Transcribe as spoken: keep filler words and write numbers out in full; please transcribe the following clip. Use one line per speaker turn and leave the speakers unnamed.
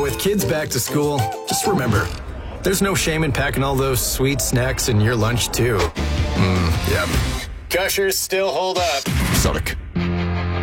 with kids back to school, just remember, there's no shame in packing all those sweet snacks in your lunch, too. Mmm, yep. Gushers still hold up. Sonic.